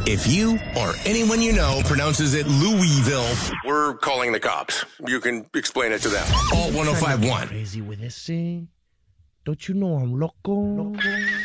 If you or anyone you know pronounces it Louisville, we're calling the cops. You can explain it to them. Alt 1051. Crazy with this thing. Don't you know I'm loco?